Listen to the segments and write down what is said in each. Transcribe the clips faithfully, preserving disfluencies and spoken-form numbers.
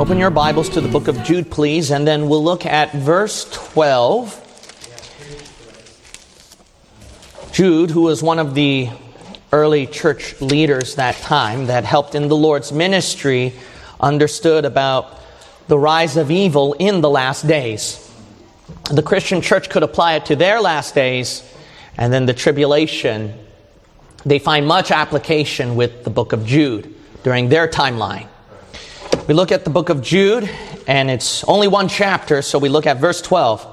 Open your Bibles to the book of Jude, please, and then we'll look at verse twelve. Jude, who was one of the early church leaders that time that helped in the Lord's ministry, understood about the rise of evil in the last days. The Christian church could apply it to their last days, and then the tribulation. They find much application with the book of Jude during their timeline. We look at the book of Jude, and it's only one chapter, so we look at verse twelve.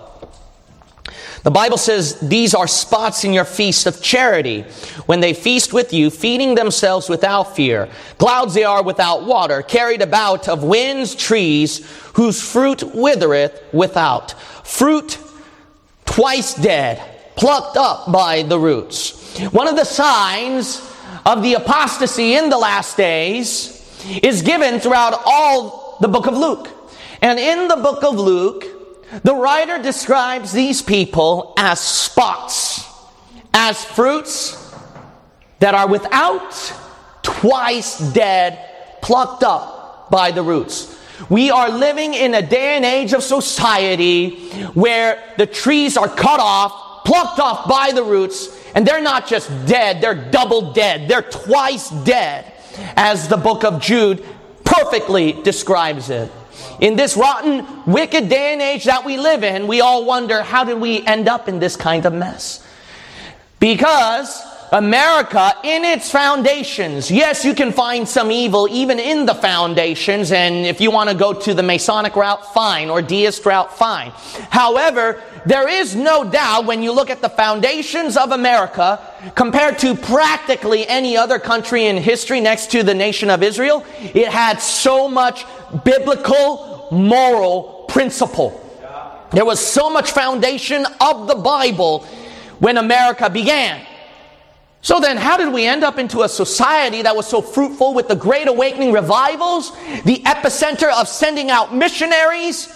The Bible says, "These are spots in your feast of charity, when they feast with you, feeding themselves without fear. Clouds they are without water, carried about of winds, trees, whose fruit withereth without. Fruit twice dead, plucked up by the roots." One of the signs of the apostasy in the last days is given throughout all the book of Luke. And in the book of Luke, the writer describes these people as spots, as fruits that are without, twice dead, plucked up by the roots. We are living in a day and age of society where the trees are cut off, plucked off by the roots, and they're not just dead, they're double dead, they're twice dead, as the book of Jude perfectly describes it. In this rotten, wicked day and age that we live in, we all wonder, how did we end up in this kind of mess? Because America, in its foundations, yes, you can find some evil even in the foundations, and if you want to go to the Masonic route, fine, or deist route, fine. However, there is no doubt when you look at the foundations of America compared to practically any other country in history next to the nation of Israel, it had so much biblical moral principle. There was so much foundation of the Bible when America began. So then, how did we end up into a society that was so fruitful with the Great Awakening revivals, the epicenter of sending out missionaries,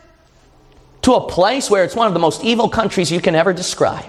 to a place where it's one of the most evil countries you can ever describe?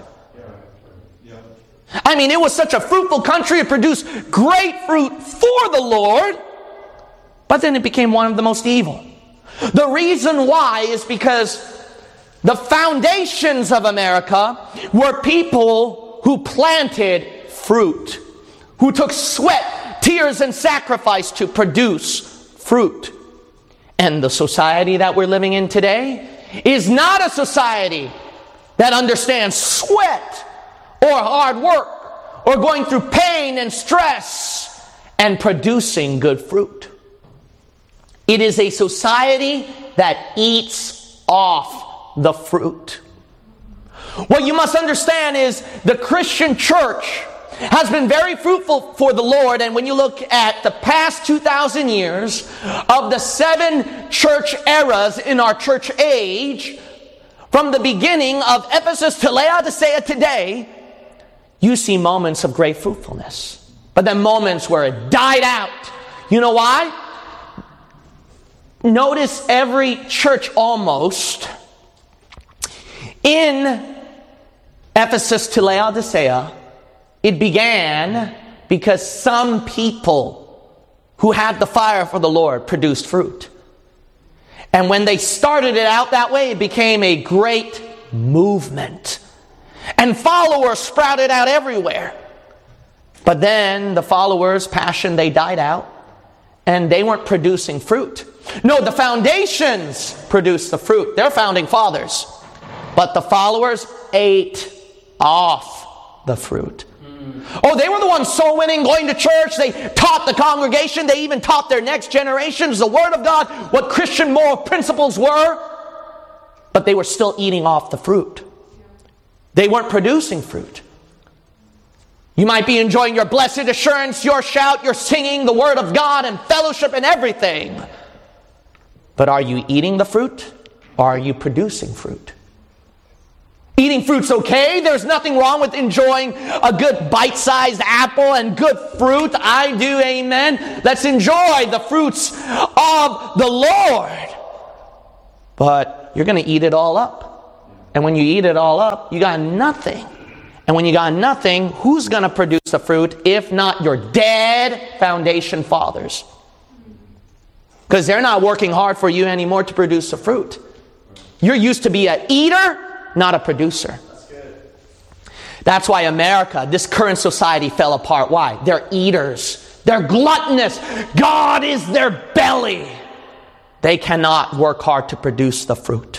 I mean, it was such a fruitful country, it produced great fruit for the Lord, but then it became one of the most evil. The reason why is because the foundations of America were people who planted fruit, who took sweat, tears, and sacrifice to produce fruit. And the society that we're living in today is not a society that understands sweat or hard work or going through pain and stress and producing good fruit. It is a society that eats off the fruit. What you must understand is the Christian church has been very fruitful for the Lord, and when you look at the past two thousand years of the seven church eras in our church age, from the beginning of Ephesus to Laodicea today, you see moments of great fruitfulness, but then moments where it died out. You know why? Notice every church almost in Ephesus to Laodicea, it began because some people who had the fire for the Lord produced fruit. And when they started it out that way, it became a great movement. And followers sprouted out everywhere. But then the followers' passion, they died out. And they weren't producing fruit. No, the foundations produced the fruit. They're founding fathers. But the followers ate off the fruit. Oh, they were the ones soul winning, going to church. They taught the congregation. They even taught their next generations the Word of God, what Christian moral principles were. But they were still eating off the fruit. They weren't producing fruit. You might be enjoying your blessed assurance, your shout, your singing, the Word of God, and fellowship and everything. But are you eating the fruit, or are you producing fruit? Eating fruit's okay. There's nothing wrong with enjoying a good bite-sized apple and good fruit. I do, amen. Let's enjoy the fruits of the Lord. But you're going to eat it all up. And when you eat it all up, you got nothing. And when you got nothing, who's going to produce the fruit if not your dead foundation fathers? Because they're not working hard for you anymore to produce the fruit. You're used to be an eater, not a producer. That's good. That's why America, this current society, fell apart. Why? They're eaters. They're gluttonous. God is their belly. They cannot work hard to produce the fruit.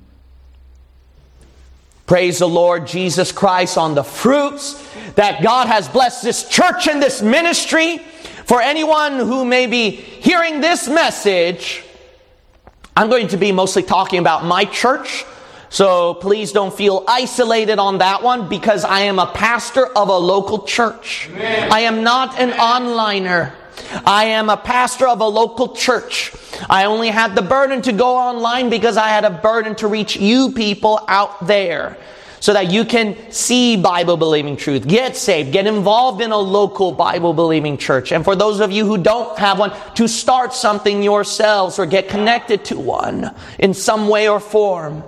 Praise the Lord Jesus Christ on the fruits that God has blessed this church and this ministry. For anyone who may be hearing this message, I'm going to be mostly talking about my church. So please don't feel isolated on that one, because I am a pastor of a local church. Amen. I am not an onliner. I am a pastor of a local church. I only had the burden to go online because I had a burden to reach you people out there, so that you can see Bible-believing truth, get saved, get involved in a local Bible-believing church. And for those of you who don't have one, to start something yourselves or get connected to one in some way or form.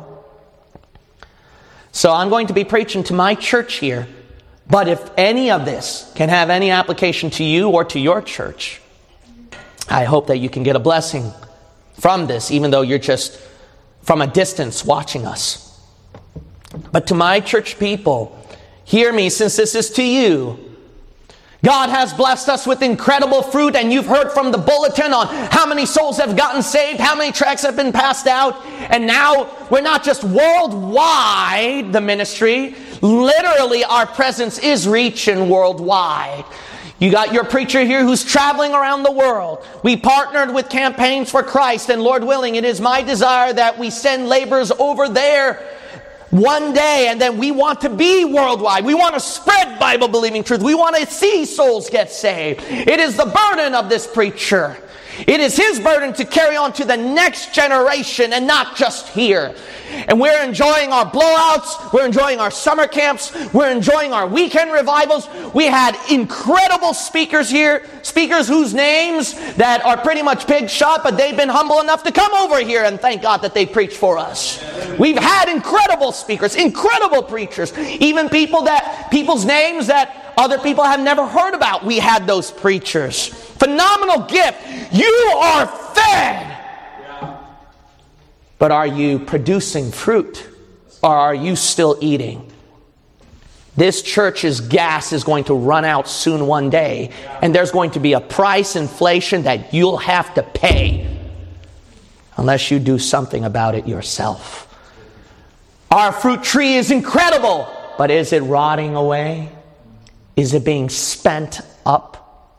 So I'm going to be preaching to my church here. But if any of this can have any application to you or to your church, I hope that you can get a blessing from this, even though you're just from a distance watching us. But to my church people, hear me, since this is to you. God has blessed us with incredible fruit, and you've heard from the bulletin on how many souls have gotten saved, how many tracts have been passed out, and now we're not just worldwide, the ministry. Literally, our presence is reaching worldwide. You got your preacher here who's traveling around the world. We partnered with Campaigns for Christ, and Lord willing, it is my desire that we send laborers over there one day, and then we want to be worldwide. We want to spread Bible-believing truth. We want to see souls get saved. It is the burden of this preacher. It is his burden to carry on to the next generation, and not just here. And we're enjoying our blowouts. We're enjoying our summer camps. We're enjoying our weekend revivals. We had incredible speakers here. Speakers whose names that are pretty much pig shot, but they've been humble enough to come over here, and thank God that they preached for us. We've had incredible speakers, incredible preachers, even people that people's names that other people have never heard about. We had those preachers. Phenomenal gift. You are fed. But are you producing fruit, or are you still eating? This church's gas is going to run out soon one day, and there's going to be a price inflation that you'll have to pay unless you do something about it yourself. Our fruit tree is incredible, but is it rotting away? Is it being spent up?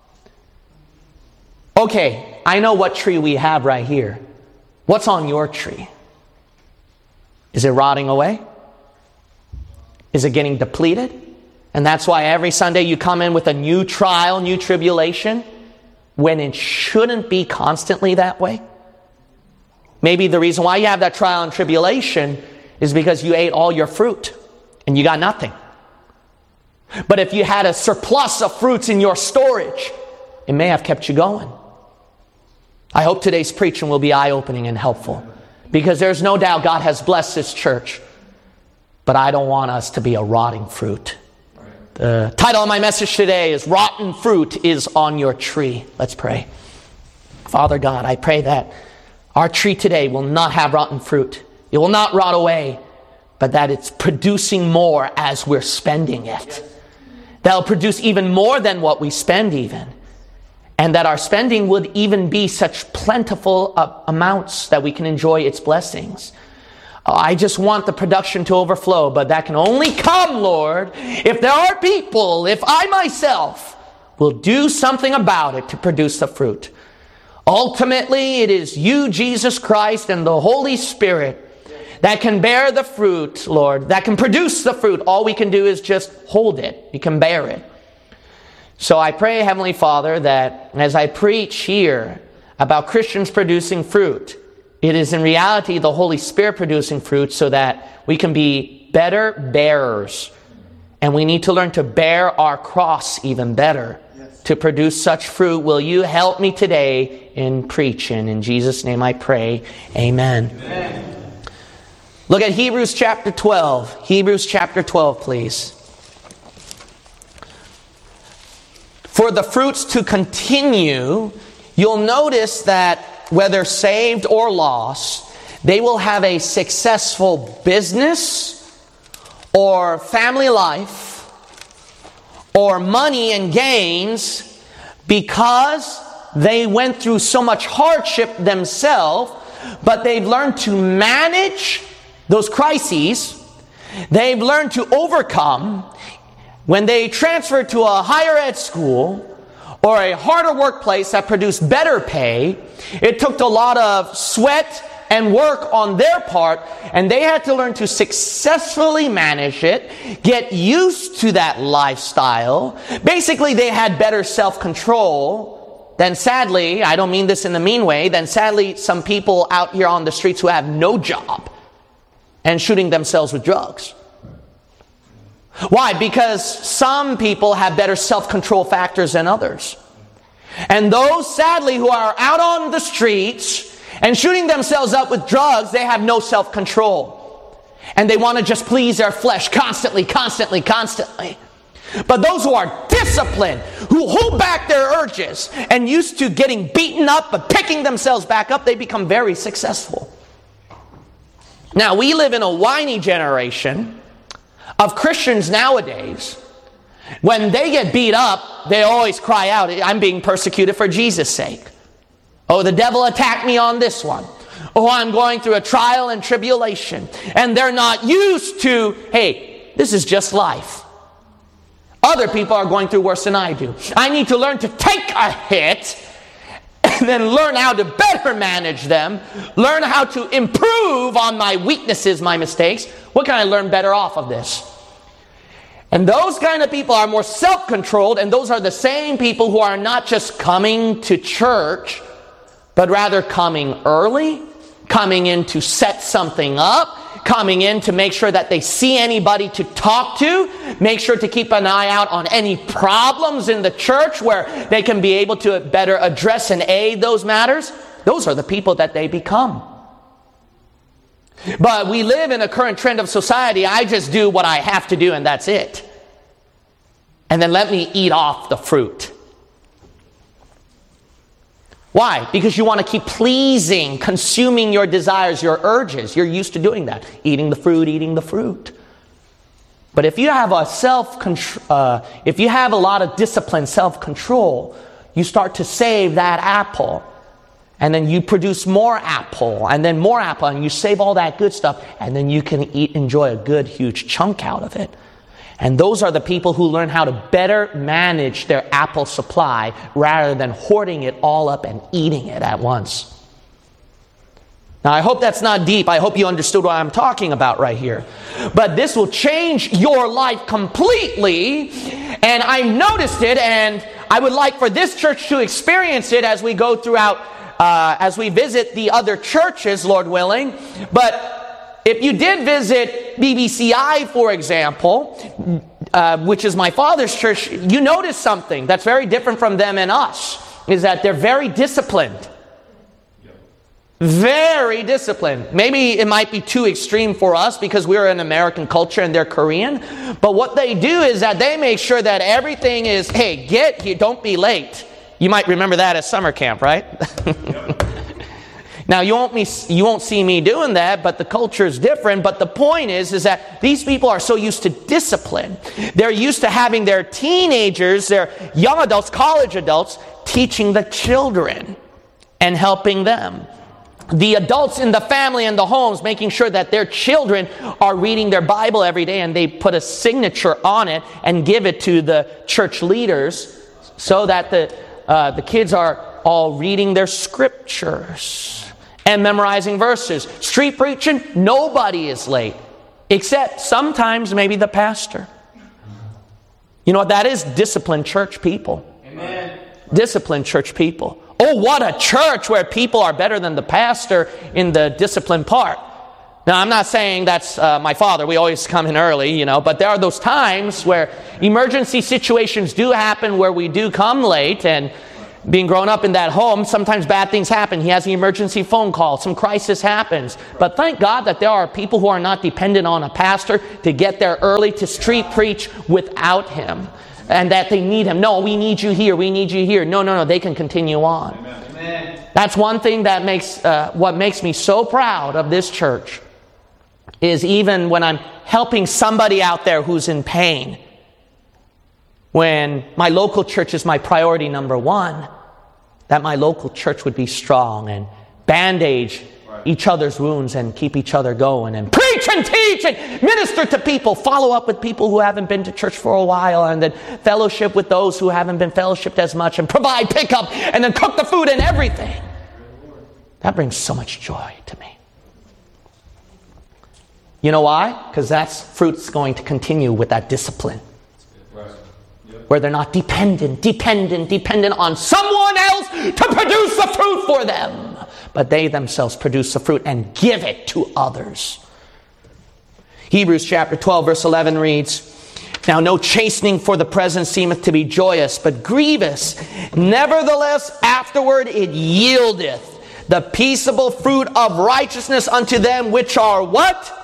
Okay, I know what tree we have right here. What's on your tree? Is it rotting away? Is it getting depleted? And that's why every Sunday you come in with a new trial, new tribulation, when it shouldn't be constantly that way. Maybe the reason why you have that trial and tribulation is because you ate all your fruit and you got nothing. But if you had a surplus of fruits in your storage, it may have kept you going. I hope today's preaching will be eye-opening and helpful, because there's no doubt God has blessed this church, but I don't want us to be a rotting fruit. The title of my message today is Rotten Fruit is on Your Tree. Let's pray. Father God, I pray that our tree today will not have rotten fruit. It will not rot away, but that it's producing more as we're spending it. That'll produce even more than what we spend even. And that our spending would even be such plentiful uh, amounts that we can enjoy its blessings. Uh, I just want the production to overflow, but that can only come, Lord, if there are people, if I myself will do something about it to produce the fruit. Ultimately, it is you, Jesus Christ, and the Holy Spirit that can bear the fruit, Lord, that can produce the fruit. All we can do is just hold it. You can bear it. So I pray, Heavenly Father, that as I preach here about Christians producing fruit, it is in reality the Holy Spirit producing fruit, so that we can be better bearers. And we need to learn to bear our cross even better, yes, to produce such fruit. Will you help me today in preaching? In Jesus' name I pray. Amen. Amen. Look at Hebrews chapter twelve. Hebrews chapter twelve, please. For the fruits to continue, you'll notice that whether saved or lost, they will have a successful business or family life or money and gains because they went through so much hardship themselves, but they've learned to manage those crises. They've learned to overcome. When they transferred to a higher ed school or a harder workplace that produced better pay, it took a lot of sweat and work on their part, and they had to learn to successfully manage it, get used to that lifestyle. Basically, they had better self-control than, sadly, I don't mean this in a mean way, than sadly some people out here on the streets who have no job and shooting themselves with drugs. Why? Because some people have better self-control factors than others. And those, sadly, who are out on the streets and shooting themselves up with drugs, they have no self-control. And they want to just please their flesh constantly, constantly, constantly. But those who are disciplined, who hold back their urges and used to getting beaten up but picking themselves back up, they become very successful. Now, we live in a whiny generation of Christians nowadays. When they get beat up, they always cry out, I'm being persecuted for Jesus' sake. Oh, the devil attacked me on this one. Oh, I'm going through a trial and tribulation. And they're not used to, hey, this is just life. Other people are going through worse than I do. I need to learn to take a hit and then learn how to better manage them. Learn how to improve on my weaknesses, my mistakes. What can I learn better off of this? And those kind of people are more self-controlled, and those are the same people who are not just coming to church, but rather coming early, coming in to set something up, coming in to make sure that they see anybody to talk to, make sure to keep an eye out on any problems in the church where they can be able to better address and aid those matters. Those are the people that they become. But we live in a current trend of society. I just do what I have to do and that's it. And then let me eat off the fruit. Why? Because you want to keep pleasing, consuming your desires, your urges. You're used to doing that. Eating the fruit, eating the fruit. But if you have a self, uh, if you have a lot of discipline, self-control, you start to save that apple. And then you produce more apple, and then more apple, and you save all that good stuff, and then you can eat, enjoy a good, huge chunk out of it. And those are the people who learn how to better manage their apple supply rather than hoarding it all up and eating it at once. Now, I hope that's not deep. I hope you understood what I'm talking about right here. But this will change your life completely, and I noticed it, and I would like for this church to experience it as we go throughout Uh, as we visit the other churches, Lord willing. But if you did visit B B C I, for example, uh, which is my father's church, you notice something that's very different from them and us, is that they're very disciplined. Very disciplined. Maybe it might be too extreme for us because we're an American culture and they're Korean. But what they do is that they make sure that everything is, hey, get here, don't be late. You might remember that at summer camp, right? Now, you won't, me, you won't see me doing that, but the culture is different. But the point is, is that these people are so used to discipline. They're used to having their teenagers, their young adults, college adults, teaching the children and helping them. The adults in the family and the homes, making sure that their children are reading their Bible every day, and they put a signature on it and give it to the church leaders so that the Uh, the kids are all reading their scriptures and memorizing verses. Street preaching, nobody is late. Except sometimes maybe the pastor. You know what that is? Disciplined church people. Amen. Disciplined church people. Oh, what a church where people are better than the pastor in the discipline part. Now, I'm not saying that's uh, my father. We always come in early, you know, but there are those times where emergency situations do happen where we do come late, and being grown up in that home, sometimes bad things happen. He has an emergency phone call. Some crisis happens. But thank God that there are people who are not dependent on a pastor to get there early to street preach without him, and that they need him. No, we need you here. We need you here. No, no, no. They can continue on. Amen. That's one thing that makes, uh, what makes me so proud of this church is even when I'm helping somebody out there who's in pain, when my local church is my priority number one, that my local church would be strong and bandage each other's wounds and keep each other going and preach and teach and minister to people, follow up with people who haven't been to church for a while, and then fellowship with those who haven't been fellowshipped as much, and provide pickup and then cook the food and everything. That brings so much joy to me. You know why? Because that's fruit's going to continue with that discipline. Where they're not dependent, dependent, dependent on someone else to produce the fruit for them. But they themselves produce the fruit and give it to others. Hebrews chapter twelve verse eleven reads, "Now no chastening for the present seemeth to be joyous, but grievous. Nevertheless afterward it yieldeth the peaceable fruit of righteousness unto them which are" what?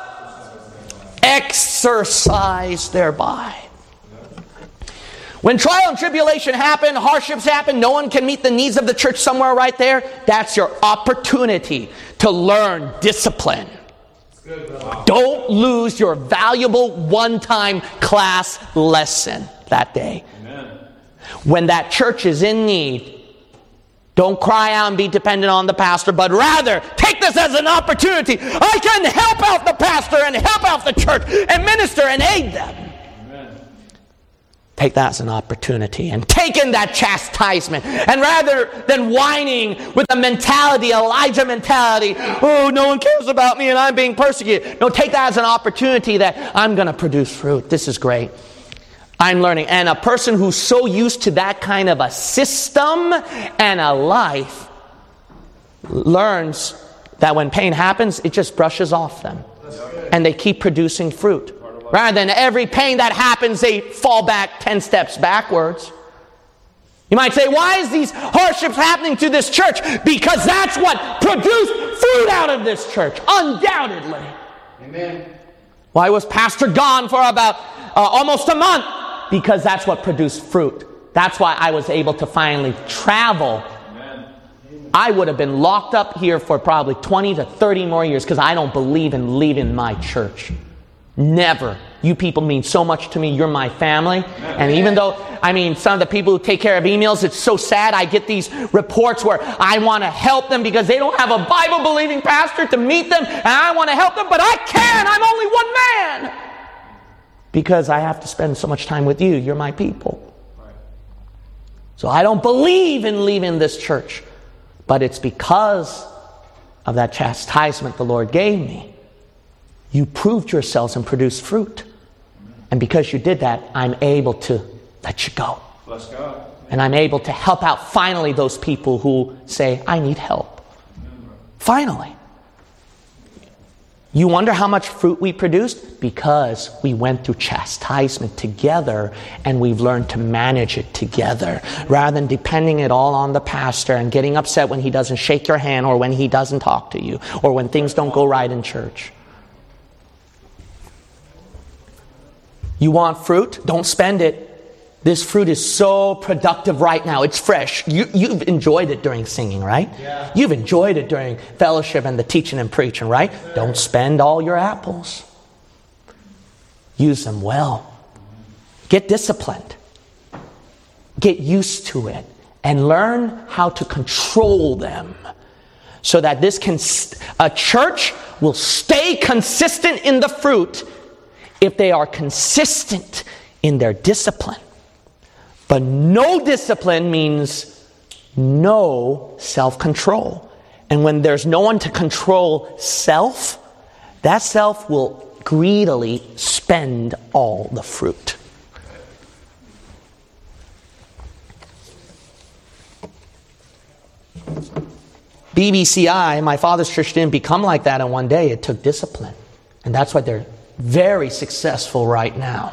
"Exercised thereby." When trial and tribulation happen, hardships happen, no one can meet the needs of the church somewhere right there, that's your opportunity to learn discipline. Don't lose your valuable one-time class lesson that day. Amen. When that church is in need, don't cry out and be dependent on the pastor, but rather take this as an opportunity. I can help out the pastor and help out the church and minister and aid them. Take that as an opportunity and take in that chastisement. And rather than whining with a mentality, Elijah mentality, oh, no one cares about me and I'm being persecuted. No, take that as an opportunity that I'm going to produce fruit. This is great. I'm learning. And a person who's so used to that kind of a system and a life learns that when pain happens, it just brushes off them. And they keep producing fruit. Rather than every pain that happens, they fall back ten steps backwards. You might say, why is these hardships happening to this church? Because that's what produced fruit out of this church, undoubtedly. Amen. Why was Pastor gone for about uh, almost a month? Because that's what produced fruit. That's why I was able to finally travel. Amen. I would have been locked up here for probably twenty to thirty more years because I don't believe in leaving my church. Never. You people mean so much to me. You're my family. And even though, I mean, some of the people who take care of emails, it's so sad. I get these reports where I want to help them because they don't have a Bible-believing pastor to meet them. And I want to help them, but I can't. I'm only one man. Because I have to spend so much time with you. You're my people. So I don't believe in leaving this church. But it's because of that chastisement the Lord gave me. You proved yourselves and produced fruit. And because you did that, I'm able to let you go. Bless God. And I'm able to help out finally those people who say, I need help. Finally. You wonder how much fruit we produced? Because we went through chastisement together and we've learned to manage it together. Rather than depending it all on the pastor and getting upset when he doesn't shake your hand or when he doesn't talk to you or when things don't go right in church. You want fruit? Don't spend it. This fruit is so productive right now. It's fresh. You, you've enjoyed it during singing, right? Yeah. You've enjoyed it during fellowship and the teaching and preaching, right? Sure. Don't spend all your apples. Use them well. Get disciplined. Get used to it. And learn how to control them. So that this can, a church will stay consistent in the fruit if they are consistent in their discipline. But no discipline means no self-control. And when there's no one to control self, that self will greedily spend all the fruit. B B C I, my father's church, didn't become like that in one day. It took discipline. And that's why they're very successful right now.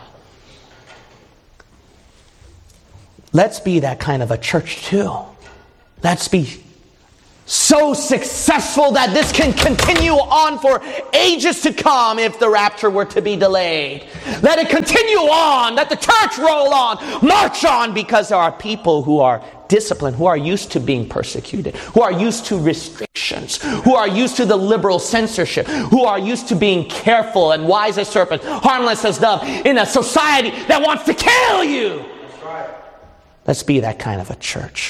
Let's be that kind of a church too. Let's be so successful that this can continue on for ages to come if the rapture were to be delayed. Let it continue on. Let the church roll on. March on, because there are people who are disciplined, who are used to being persecuted, who are used to restrictions, who are used to the liberal censorship, who are used to being careful and wise as serpent, harmless as dove, in a society that wants to kill you. That's right. Let's be that kind of a church.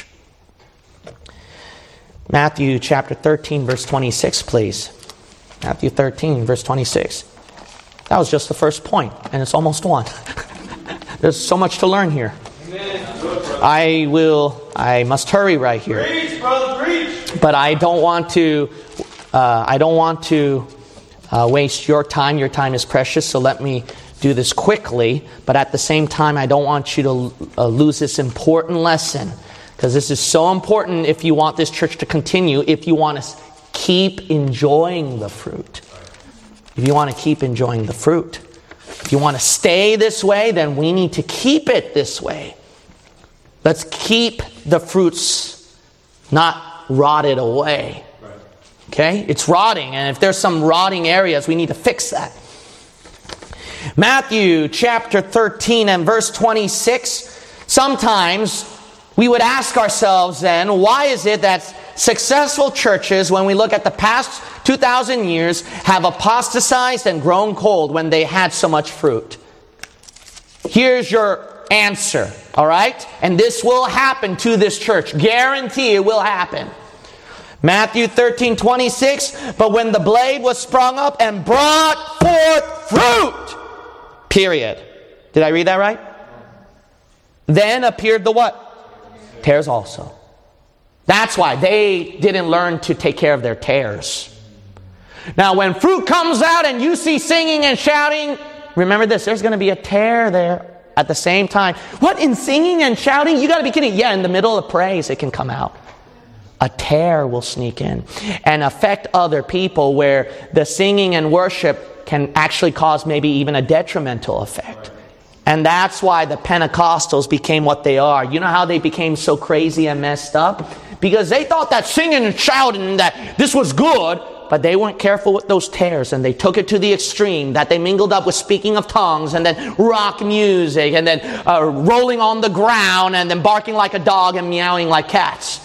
Matthew chapter thirteen, verse twenty-six, please. Matthew thirteen, verse twenty-six. That was just the first point, and it's almost one. There's so much to learn here. Amen. I will, I must hurry right here. Preach, brother, preach. But I don't want to, uh, I don't want to uh, waste your time. Your time is precious, so let me do this quickly. But at the same time, I don't want you to uh, lose this important lesson. Because this is so important if you want this church to continue, if you want to keep enjoying the fruit. If you want to keep enjoying the fruit. If you want to stay this way, then we need to keep it this way. Let's keep the fruits not rotted away. Okay? It's rotting, and if there's some rotting areas, we need to fix that. Matthew chapter thirteen and verse twenty-six. Sometimes we would ask ourselves then, why is it that successful churches, when we look at the past two thousand years, have apostatized and grown cold when they had so much fruit? Here's your answer, all right? And this will happen to this church. Guarantee it will happen. Matthew thirteen twenty-six, but when the blade was sprung up and brought forth fruit, period. Did I read that right? Then appeared the what? Tares also. That's why they didn't learn to take care of their tares. Now when fruit comes out and you see singing and shouting, remember this, there's going to be a tear there at the same time. What, in singing and shouting? You got to be kidding. Yeah, in the middle of praise it can come out. A tear will sneak in and affect other people, where the singing and worship can actually cause maybe even a detrimental effect. And that's why the Pentecostals became what they are. You know how they became so crazy and messed up? Because they thought that singing and shouting, that this was good, but they weren't careful with those tares, and they took it to the extreme, that they mingled up with speaking of tongues, and then rock music, and then uh, rolling on the ground, and then barking like a dog and meowing like cats.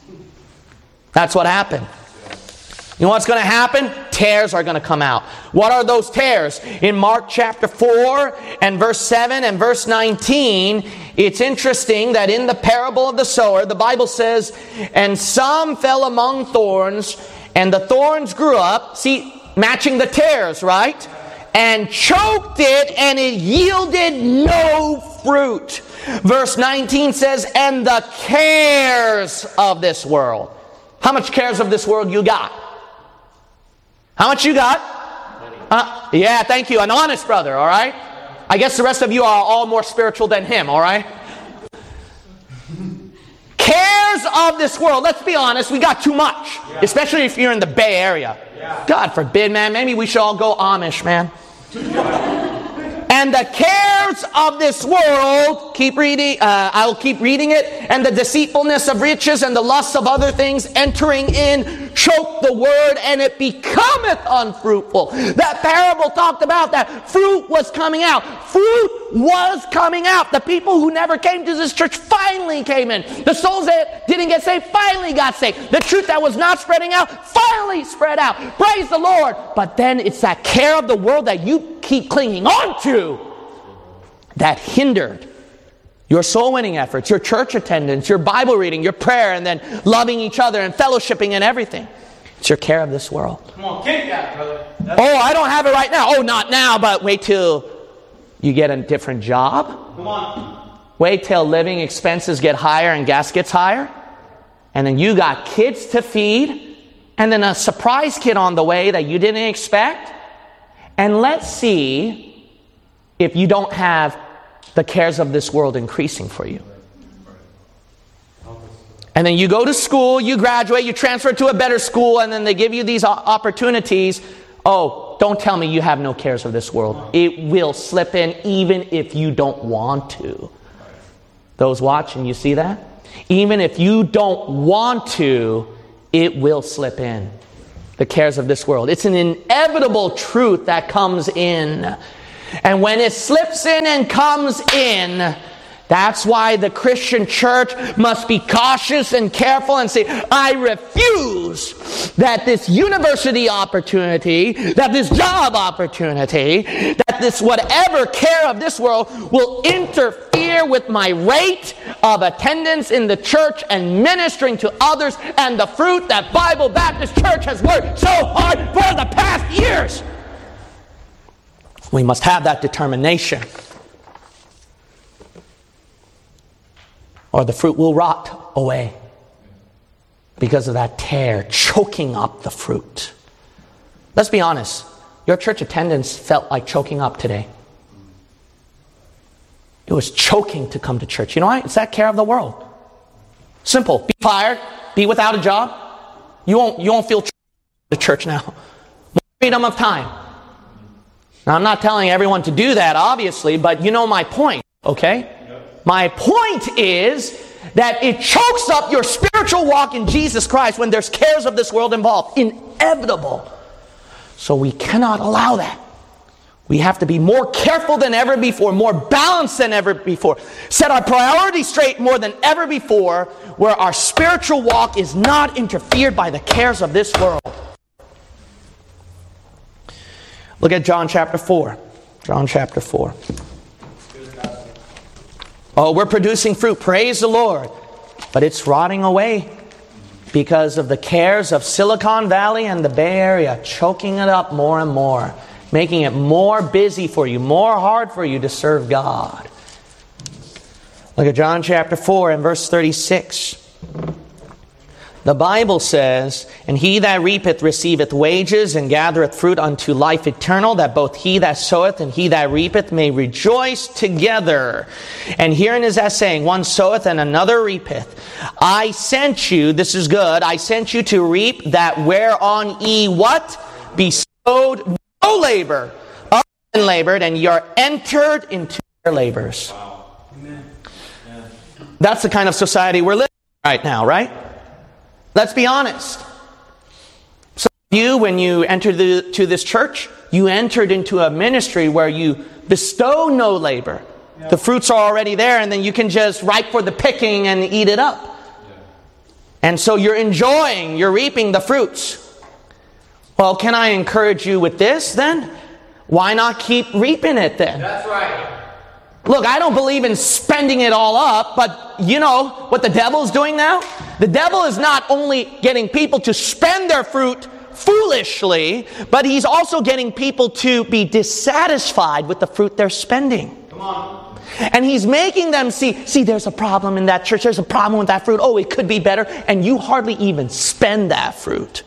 That's what happened. You know what's going to happen? Tares are going to come out. What are those tares? In Mark chapter four and verse seven and verse nineteen, it's interesting that in the parable of the sower, the Bible says, and some fell among thorns, and the thorns grew up, see, matching the tares, right? And choked it, and it yielded no fruit. Verse nineteen says, and the cares of this world. How much cares of this world you got? How much you got? Uh, yeah, thank you. An honest brother, all right? I guess the rest of you are all more spiritual than him, all right? Cares of this world. Let's be honest, we got too much. Yeah. Especially if you're in the Bay Area. Yeah. God forbid, man. Maybe we should all go Amish, man. And the cares of this world, keep reading, uh, I'll keep reading it, and the deceitfulness of riches and the lusts of other things entering in, choke the word, and it becometh unfruitful. That parable talked about that fruit was coming out. Fruit was coming out. The people who never came to this church finally came in. The souls that didn't get saved finally got saved. The truth that was not spreading out finally spread out. Praise the Lord. But then it's that care of the world that you keep clinging on to that hindered your soul winning efforts, your church attendance, your Bible reading, your prayer, and then loving each other and fellowshipping and everything. It's your care of this world. Come on, kick that, brother. That's oh, I don't have it right now. Oh, not now, but wait till you get a different job. Come on. Wait till living expenses get higher and gas gets higher. And then you got kids to feed. And then a surprise kid on the way that you didn't expect. And let's see if you don't have the cares of this world increasing for you. And then you go to school, you graduate, you transfer to a better school, and then they give you these opportunities. Oh, don't tell me you have no cares of this world. It will slip in even if you don't want to. Those watching, you see that? Even if you don't want to, it will slip in. The cares of this world. It's an inevitable truth that comes in. And when it slips in and comes in, that's why the Christian church must be cautious and careful and say, I refuse that this university opportunity, that this job opportunity, that this whatever care of this world will interfere with my rate of attendance in the church and ministering to others and the fruit that Bible Baptist Church has worked so hard for the past years. We must have that determination, or the fruit will rot away because of that tear choking up the fruit. Let's be honest. Your church attendance felt like choking up today. It was choking to come to church. You know why? It's that care of the world. Simple. Be fired. Be without a job. You won't, you won't feel the church now. More freedom of time. Now, I'm not telling everyone to do that, obviously, but you know my point, okay? My point is that it chokes up your spiritual walk in Jesus Christ when there's cares of this world involved. Inevitable. So we cannot allow that. We have to be more careful than ever before, more balanced than ever before. Set our priorities straight more than ever before, where our spiritual walk is not interfered by the cares of this world. Look at John chapter four. John chapter four. Oh, we're producing fruit. Praise the Lord. But it's rotting away because of the cares of Silicon Valley and the Bay Area, choking it up more and more, making it more busy for you, more hard for you to serve God. Look at John chapter four and verse thirty-six. The Bible says, and he that reapeth receiveth wages, and gathereth fruit unto life eternal, that both he that soweth and he that reapeth may rejoice together. And herein is that saying, one soweth and another reapeth. I sent you, this is good, I sent you to reap that whereon ye what? Bestowed no labor. Others labored, and ye are entered into their labors. Wow. Amen. Yeah. That's the kind of society we're living in right now, right? Let's be honest. So you, when you entered the, to this church, you entered into a ministry where you bestow no labor. Yeah. The fruits are already there, and then you can just ripe for the picking and eat it up. Yeah. And so you're enjoying, you're reaping the fruits. Well, can I encourage you with this then? Why not keep reaping it then? That's right. Look, I don't believe in spending it all up, but you know what the devil is doing now? The devil is not only getting people to spend their fruit foolishly, but he's also getting people to be dissatisfied with the fruit they're spending. Come on. And he's making them see, see, there's a problem in that church, there's a problem with that fruit, oh, it could be better, and you hardly even spend that fruit.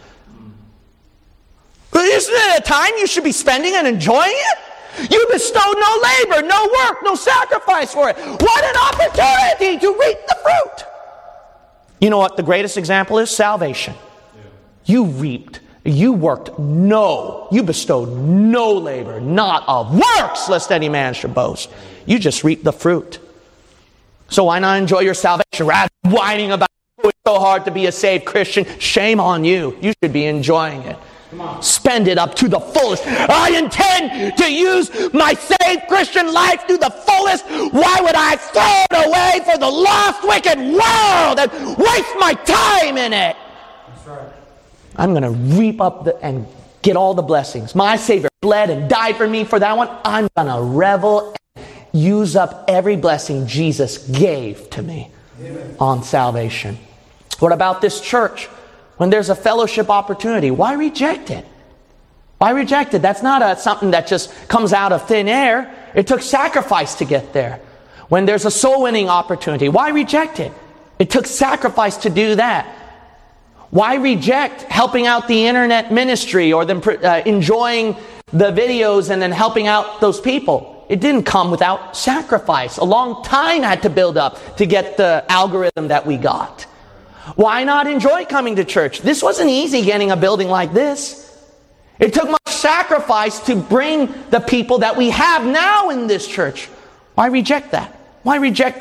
But isn't it a time you should be spending and enjoying it? You bestowed no labor, no work, no sacrifice for it. What an opportunity to reap the fruit. You know what the greatest example is? Salvation. Yeah. You reaped, you worked no, you bestowed no labor, not of works, lest any man should boast. You just reaped the fruit. So why not enjoy your salvation rather than whining about it? It's so hard to be a saved Christian. Shame on you. You should be enjoying it. Spend it up to the fullest. I intend to use my saved Christian life to the fullest. Why would I throw it away for the lost, wicked world and waste my time in it? That's right. I'm going to reap up the, and get all the blessings. My Savior bled and died for me for that one. I'm going to revel and use up every blessing Jesus gave to me. Amen. On salvation. What about this church? When there's a fellowship opportunity, why reject it? Why reject it? That's not a, something that just comes out of thin air. It took sacrifice to get there. When there's a soul winning opportunity, why reject it? It took sacrifice to do that. Why reject helping out the internet ministry or them uh, enjoying the videos and then helping out those people? It didn't come without sacrifice. A long time had to build up to get the algorithm that we got. Why not enjoy coming to church? This wasn't easy getting a building like this. It took much sacrifice to bring the people that we have now in this church. Why reject that? Why reject that?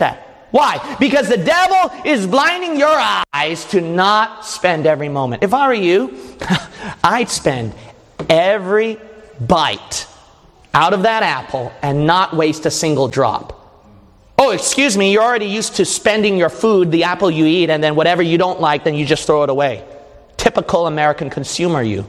Why? Because the devil is blinding your eyes to not spend every moment. If I were you, I'd spend every bite out of that apple and not waste a single drop. Oh, excuse me, you're already used to spending your food, the apple you eat, and then whatever you don't like, then you just throw it away. Typical American consumer, you.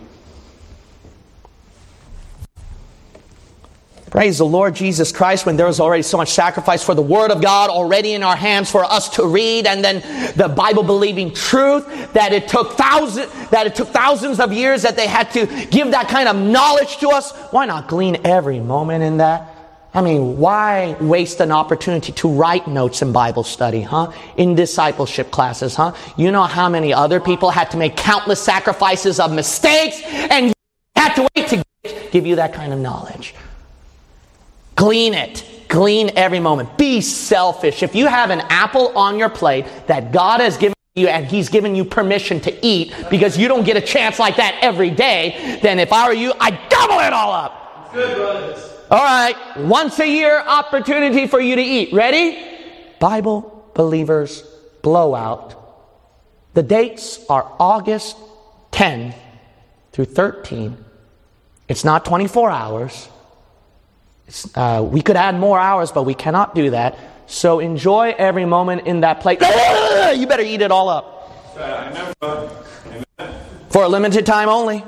Praise the Lord Jesus Christ, when there was already so much sacrifice for the Word of God already in our hands for us to read, and then the Bible-believing truth that it took thousands, that it took thousands of years that they had to give that kind of knowledge to us. Why not glean every moment in that? I mean, why waste an opportunity to write notes in Bible study, huh? In discipleship classes, huh? You know how many other people had to make countless sacrifices of mistakes, and you had to wait to give you that kind of knowledge. Glean it. Glean every moment. Be selfish. If you have an apple on your plate that God has given you and He's given you permission to eat because you don't get a chance like that every day, then if I were you, I'd double it all up. Good, brothers. All right. Once a year opportunity for you to eat. Ready? Bible Believers Blowout. The dates are August tenth through thirteenth. It's not twenty-four hours. Uh, we could add more hours, but we cannot do that. So enjoy every moment in that plate. You better eat it all up. For a limited time only.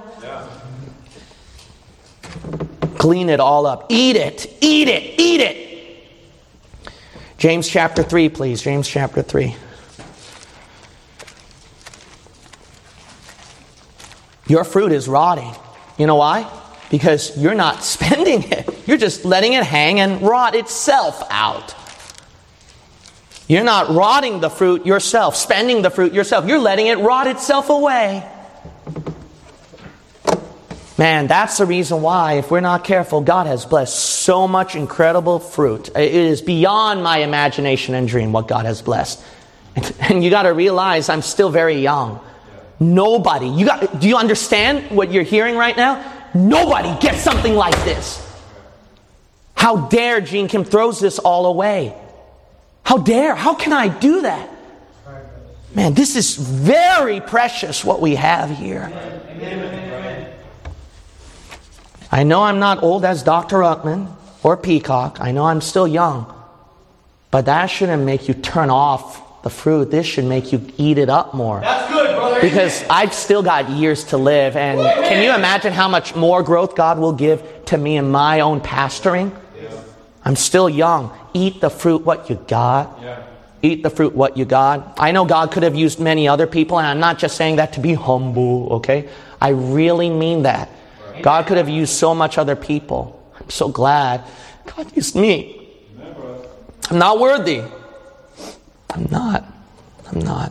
Clean it all up. Eat it. Eat it. Eat it. James chapter three, please. James chapter three. Your fruit is rotting. You know why? Because you're not spending it. You're just letting it hang and rot itself out. You're not rotting the fruit yourself, spending the fruit yourself. You're letting it rot itself away. Man, that's the reason why, if we're not careful, God has blessed so much incredible fruit. It is beyond my imagination and dream what God has blessed. And you got to realize I'm still very young. Nobody, you got, do you understand what you're hearing right now? Nobody gets something like this. How dare Gene Kim throws this all away? How dare? How can I do that? Man, this is very precious what we have here. I know I'm not old as Doctor Ruckman or Peacock. I know I'm still young. But that shouldn't make you turn off the fruit. This should make you eat it up more. That's good, brother. Because I've still got years to live. And can you imagine how much more growth God will give to me in my own pastoring? Yeah. I'm still young. Eat the fruit what you got. Yeah. Eat the fruit what you got. I know God could have used many other people, and I'm not just saying that to be humble, okay? I really mean that. Right. God could have used so much other people. I'm so glad God used me. Amen, I'm not worthy. I'm not. I'm not.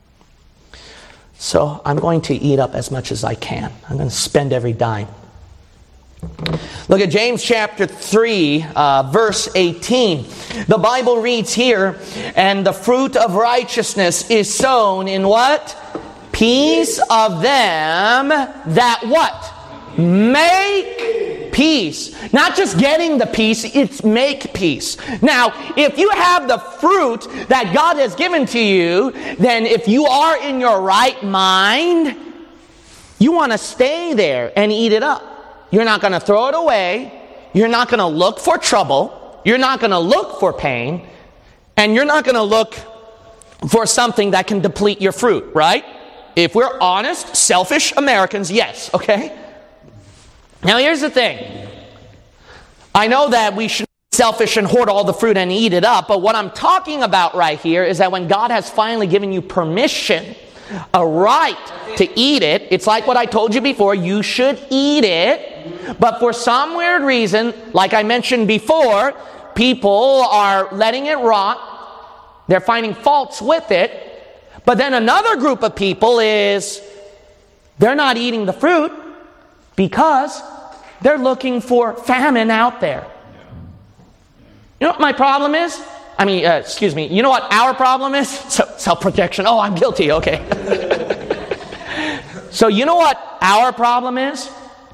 So I'm going to eat up as much as I can. I'm going to spend every dime. Look at James chapter three, uh, verse eighteen. The Bible reads here, and the fruit of righteousness is sown in what? Peace of them that what? Make peace. Not just getting the peace, it's make peace. Now, if you have the fruit that God has given to you, then if you are in your right mind, you want to stay there and eat it up. You're not going to throw it away. You're not going to look for trouble. You're not going to look for pain. And you're not going to look for something that can deplete your fruit, right? If we're honest, selfish Americans, yes, okay? Now here's the thing. I know that we should be selfish and hoard all the fruit and eat it up, but what I'm talking about right here is that when God has finally given you permission, a right to eat it, it's like what I told you before, you should eat it. But for some weird reason, like I mentioned before, people are letting it rot. They're finding faults with it. But then another group of people is, they're not eating the fruit because they're looking for famine out there. You know what my problem is? I mean, uh, excuse me, you know what our problem is? Self-protection. Oh, I'm guilty, okay. So you know what our problem is?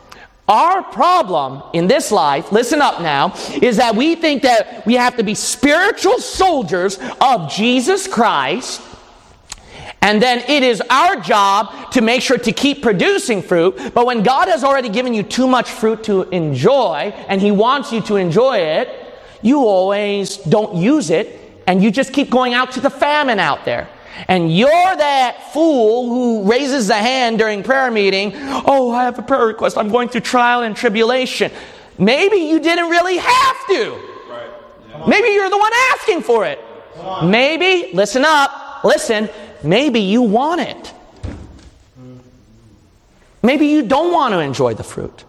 Our problem in this life, listen up now, is that we think that we have to be spiritual soldiers of Jesus Christ, and then it is our job to make sure to keep producing fruit. But when God has already given you too much fruit to enjoy, and He wants you to enjoy it, you always don't use it, and you just keep going out to the famine out there. And you're that fool who raises the hand during prayer meeting. Oh, I have a prayer request. I'm going through trial and tribulation. Maybe you didn't really have to. Right. Yeah. Maybe you're the one asking for it. Maybe, listen up, listen, maybe you want it. Maybe you don't want to enjoy the fruit.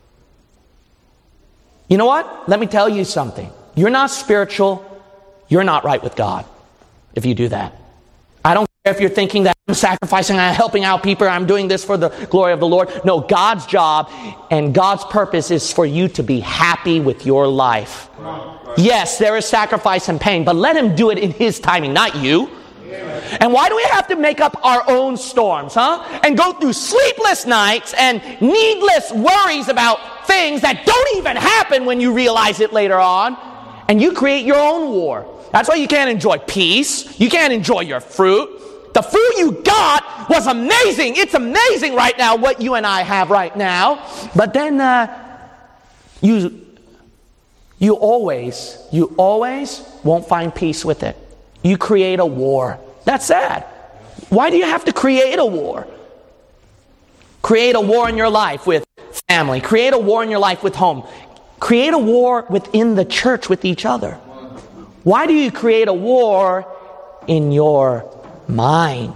You know what? Let me tell you something. You're not spiritual. You're not right with God if you do that. I don't care if you're thinking that I'm sacrificing, I'm helping out people, I'm doing this for the glory of the Lord. No, God's job and God's purpose is for you to be happy with your life. Yes, there is sacrifice and pain, but let Him do it in His timing, not you. And why do we have to make up our own storms, huh? And go through sleepless nights and needless worries about things that don't even happen when you realize it later on. And you create your own war. That's why you can't enjoy peace. You can't enjoy your fruit. The fruit you got was amazing. It's amazing right now what you and I have right now. But then uh, you, you always, you always won't find peace with it. You create a war. That's sad. Why do you have to create a war? Create a war in your life with family. Create a war in your life with home. Create a war within the church with each other. Why do you create a war in your mind?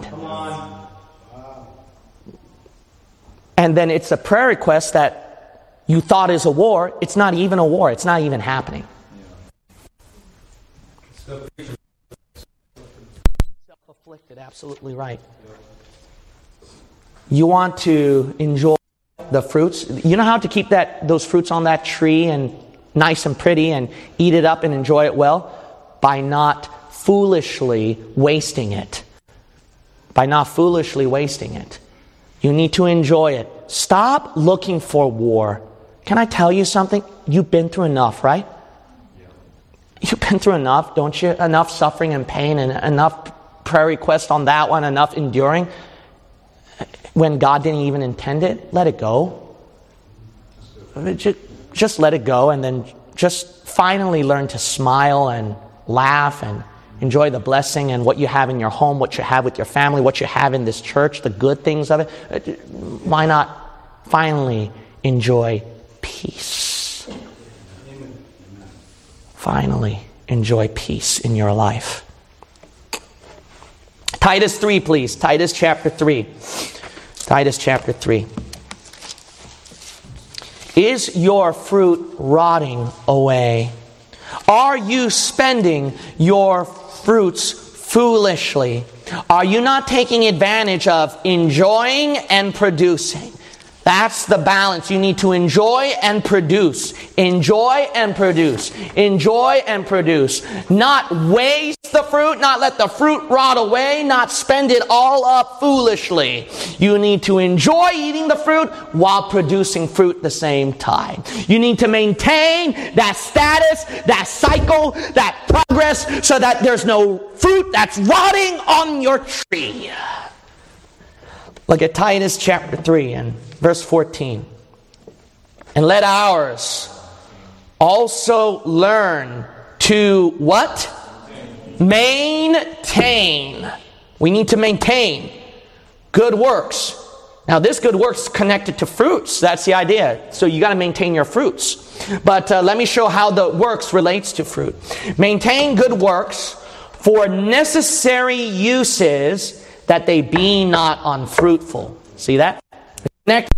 And then it's a prayer request that you thought is a war. It's not even a war. It's not even happening. Self-afflicted, absolutely right. You want to enjoy the fruits. You know how to keep that those fruits on that tree and nice and pretty and eat it up and enjoy it well? By not foolishly wasting it. By not foolishly wasting it. You need to enjoy it. Stop looking for war. Can I tell you something? You've been through enough, right? You've been through enough, don't you? Enough suffering and pain and enough prayer requests on that one, enough enduring. When God didn't even intend it, let it go. Just, just let it go, and then just finally learn to smile and laugh and enjoy the blessing and what you have in your home, what you have with your family, what you have in this church, the good things of it. Why not finally enjoy peace? Finally enjoy peace in your life. Titus three, please. Titus chapter three. Titus chapter three. Is your fruit rotting away? Are you spending your fruits foolishly? Are you not taking advantage of enjoying and producing? That's the balance. You need to enjoy and produce. Enjoy and produce. Enjoy and produce. Not waste the fruit, not let the fruit rot away, not spend it all up foolishly. You need to enjoy eating the fruit while producing fruit at the same time. You need to maintain that status, that cycle, that progress, so that there's no fruit that's rotting on your tree. Look at Titus chapter three and verse fourteen. And let ours also learn to what? Maintain. We need to maintain good works. Now this good works is connected to fruits. That's the idea. So you got to maintain your fruits. But uh, let me show how the works relates to fruit. Maintain good works for necessary uses, that they be not unfruitful. See that? Next.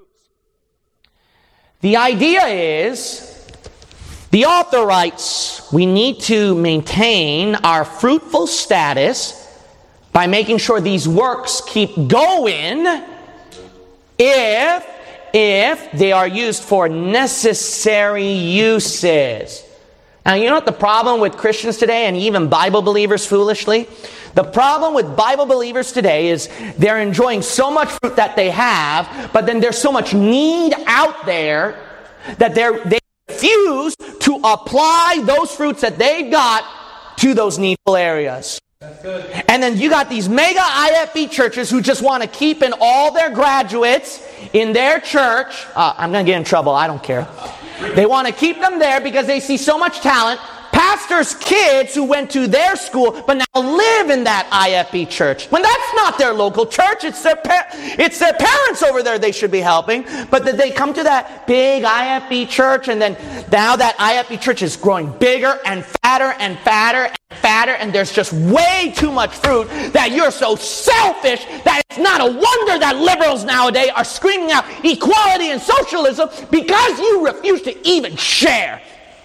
The idea is, the author writes, we need to maintain our fruitful status by making sure these works keep going if, if they are used for necessary uses. Now, you know what the problem with Christians today and even Bible believers foolishly? The problem with Bible believers today is they're enjoying so much fruit that they have, but then there's so much need out there that they're, they refuse to apply those fruits that they've got to those needful areas. That's good. And then you got these mega I F B churches who just want to keep in all their graduates in their church. Uh, I'm going to get in trouble. I don't care. They want to keep them there because they see so much talent. Pastors' kids who went to their school but now live in that I F B church. When that's not their local church, it's their par- it's their parents over there they should be helping. But that they come to that big I F B church, and then now that I F B church is growing bigger and fatter and fatter and fatter, and there's just way too much fruit that you're so selfish that it's not a wonder that liberals nowadays are screaming out equality and socialism because you refuse to even share.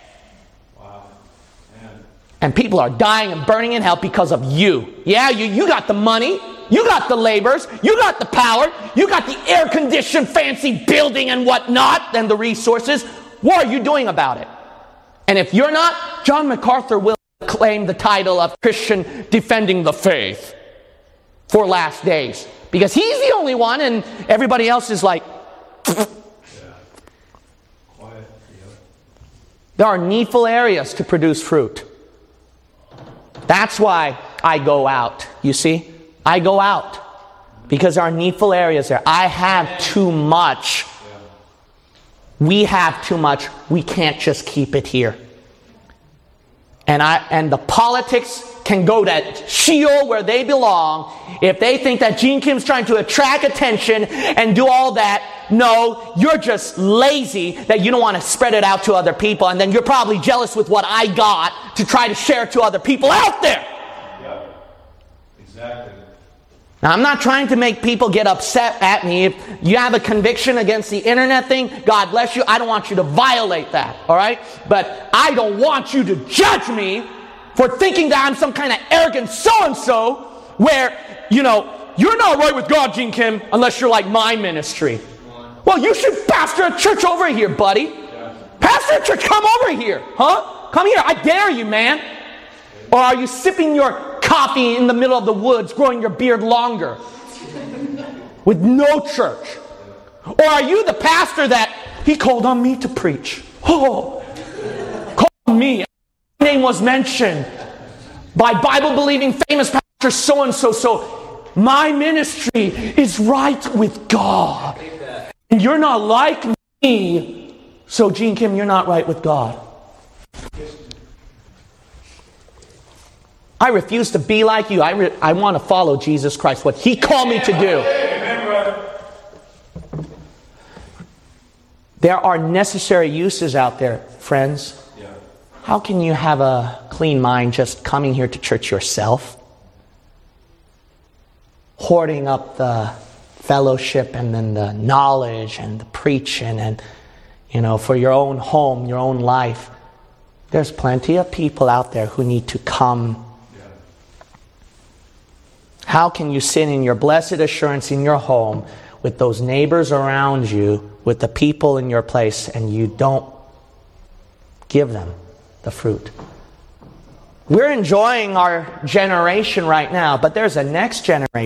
And people are dying and burning in hell because of you. Yeah, you, you got the money. You got the laborers. You got the power. You got the air-conditioned fancy building and whatnot and the resources. What are you doing about it? And if you're not, John MacArthur will claim the title of Christian Defending the Faith for last days. Because he's the only one and everybody else is like... Yeah. Quiet. Yeah. There are needful areas to produce fruit. That's why I go out, you see? I go out because there are needful areas there. I have too much. We have too much. We can't just keep it here. And I and the politics can go to Sheol where they belong if they think that Gene Kim's trying to attract attention and do all that. No, you're just lazy that you don't want to spread it out to other people, and then you're probably jealous with what I got to try to share to other people out there. Yep. Exactly. Now, I'm not trying to make people get upset at me. If you have a conviction against the internet thing, God bless you. I don't want you to violate that, all right? But I don't want you to judge me for thinking that I'm some kind of arrogant so-and-so where, you know, you're not right with God, Gene Kim, unless you're like my ministry. Well, you should pastor a church over here, buddy. Yeah. Pastor a church, come over here. Huh? Come here. I dare you, man. Or are you sipping your coffee in the middle of the woods, growing your beard longer with no church? Or are you the pastor that he called on me to preach? Oh, called on me. My name was mentioned by Bible-believing famous pastor so-and-so. So my ministry is right with God. And you're not like me, so Gene Kim, you're not right with God. I refuse to be like you. I, re- I want to follow Jesus Christ, what He called me to do. There are necessary uses out there, friends. How can you have a clean mind just coming here to church yourself? Hoarding up the fellowship and then the knowledge and the preaching and, you know, for your own home, your own life. There's plenty of people out there who need to come. Yeah. How can you sit in your blessed assurance in your home with those neighbors around you, with the people in your place, and you don't give them the fruit? We're enjoying our generation right now, but there's a next generation.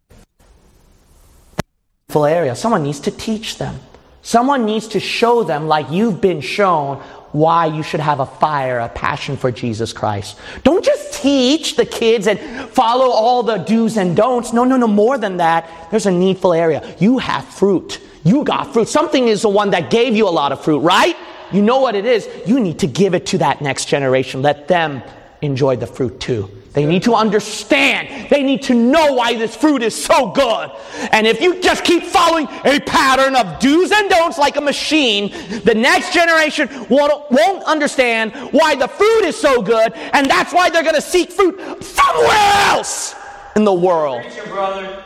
Area. Someone needs to teach them. Someone needs to show them, like you've been shown, why you should have a fire, a passion for Jesus Christ. Don't just teach the kids and follow all the do's and don'ts. No, no, no, more than that. There's a needful area. You have fruit. You got fruit. Something is the one that gave you a lot of fruit, right? You know what it is. You need to give it to that next generation. Let them enjoy the fruit too. They need to understand. They need to know why this fruit is so good. And if you just keep following a pattern of do's and don'ts like a machine, the next generation won't, won't understand why the fruit is so good, and that's why they're going to seek fruit somewhere else in the world. Preach, brother.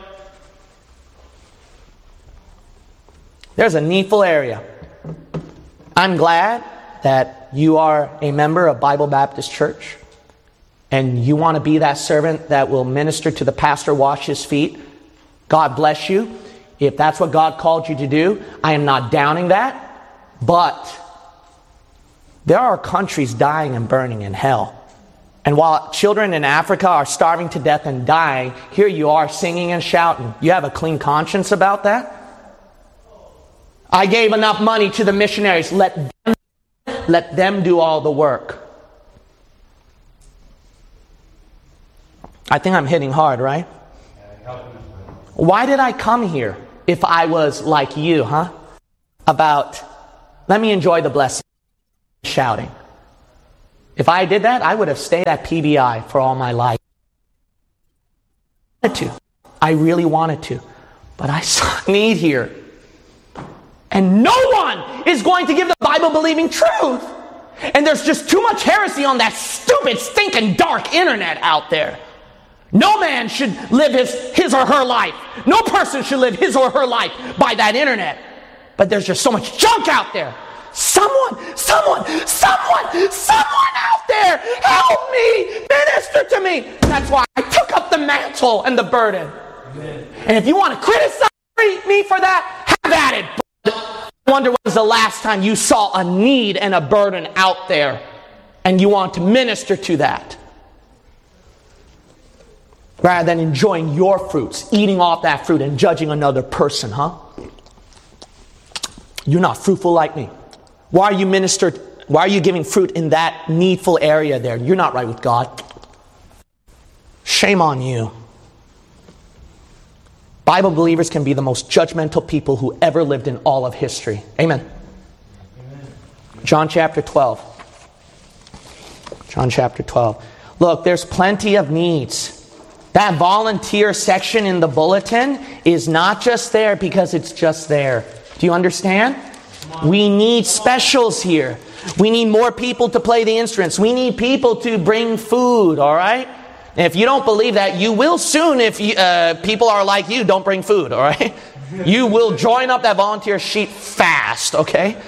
There's a needful area. I'm glad that you are a member of Bible Baptist Church. And you want to be that servant that will minister to the pastor, wash his feet. God bless you. If that's what God called you to do, I am not downing that. But There are countries dying and burning in hell. And while children in Africa are starving to death and dying, here you are singing and shouting. You have a clean conscience about that? I gave enough money to the missionaries. Let them, let them do all the work. I think I'm hitting hard, right? Why did I come here if I was like you, huh? About, let me enjoy the blessing, shouting. If I did that, I would have stayed at P B I for all my life. I wanted to. I really wanted to. But I saw need here. And no one is going to give the Bible-believing truth. And there's just too much heresy on that stupid, stinking, dark internet out there. No man should live his, his or her life. No person should live his or her life by that internet. But there's just so much junk out there. Someone, someone, someone, someone out there, help me, minister to me. That's why I took up the mantle and the burden. Amen. And if you want to criticize me for that, have at it. But I wonder when was the last time you saw a need and a burden out there and you want to minister to that. Rather than enjoying your fruits, eating off that fruit and judging another person, huh? You're not fruitful like me. Why are you ministered? Why are you giving fruit in that needful area there? You're not right with God. Shame on you. Bible believers can be the most judgmental people who ever lived in all of history. Amen. Amen. John chapter twelve. John chapter twelve. Look, there's plenty of needs. That volunteer section in the bulletin is not just there because it's just there. Do you understand? We need specials here. We need more people to play the instruments. We need people to bring food, all right? And if you don't believe that, you will soon if you, uh, people are like you, don't bring food, all right? You will join up that volunteer sheet fast, okay?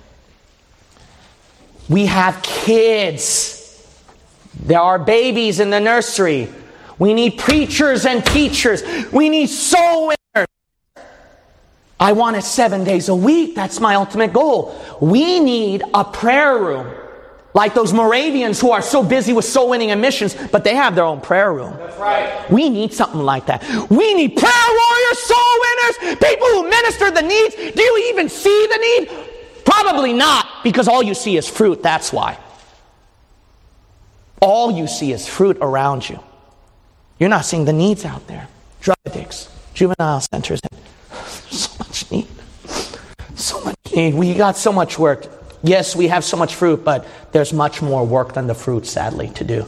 We have kids. There are babies in the nursery. We need preachers and teachers. We need soul winners. I want it seven days a week. That's my ultimate goal. We need a prayer room. Like those Moravians who are so busy with soul winning and missions, but they have their own prayer room. That's right. We need something like that. We need prayer warriors, soul winners, people who minister the needs. Do you even see the need? Probably not, because all you see is fruit. That's why. All you see is fruit around you. You're not seeing the needs out there. Drug addicts, juvenile centers. So much need. So much need. We got so much work. Yes, we have so much fruit, but there's much more work than the fruit, sadly, to do.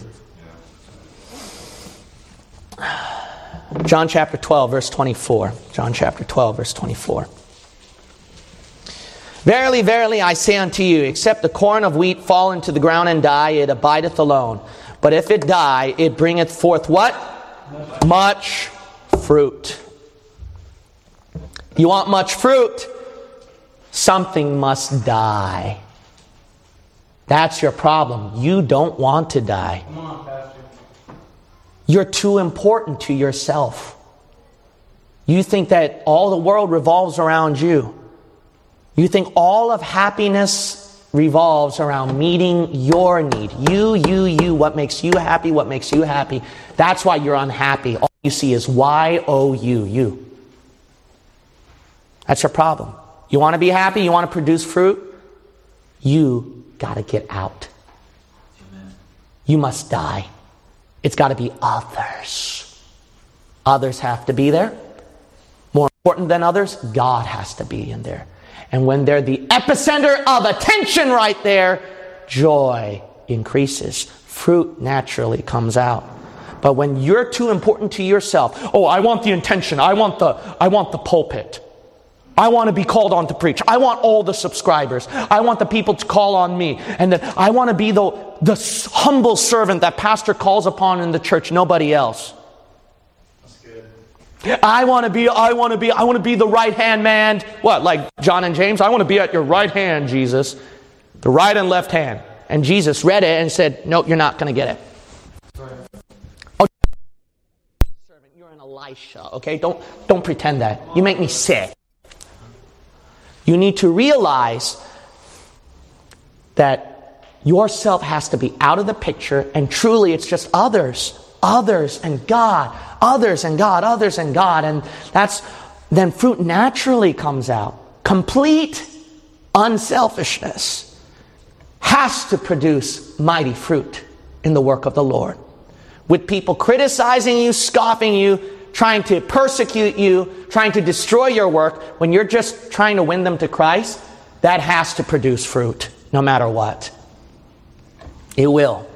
John chapter twelve, verse twenty-four. John chapter twelve, verse twenty-four. Verily, verily, I say unto you, except the corn of wheat fall into the ground and die, it abideth alone. But if it die, it bringeth forth what? Much fruit. You want much fruit? Something must die. That's your problem. You don't want to die. Come on, Pastor. You're too important to yourself. You think that all the world revolves around you. You think all of happiness revolves around meeting your need. You, you, you. What makes you happy? What makes you happy? That's why you're unhappy. All you see is Y O U, you. That's your problem. You want to be happy? You want to produce fruit? You got to get out. Amen. You must die. It's got to be others. Others have to be there. More important than others, God has to be in there. And when they're the epicenter of attention right there, joy increases. Fruit naturally comes out. But when you're too important to yourself, oh, I want the intention. I want the, I want the pulpit. I want to be called on to preach. I want all the subscribers. I want the people to call on me. And then I want to be the, the humble servant that pastor calls upon in the church, nobody else. That's good. I want to be, I want to be, I want to be the right-hand man. What, like John and James? I want to be at your right hand, Jesus. The right and left hand. And Jesus read it and said, no, you're not going to get it. Right. Oh, servant, you're an Elisha, okay? Don't, don't pretend that. You make me sick. You need to realize that Yourself has to be out of the picture, and truly it's just others, others and God, others and God, others and God. And that's, then fruit naturally comes out. Complete unselfishness has to produce mighty fruit in the work of the Lord. With people criticizing you, scoffing you, trying to persecute you, trying to destroy your work, when you're just trying to win them to Christ, that has to produce fruit, no matter what. It will.